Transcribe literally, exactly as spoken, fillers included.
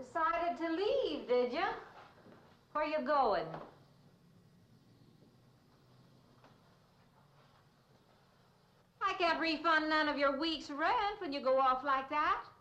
Decided to leave, did you? Where you going? I can't refund none of your week's rent when you go off like that.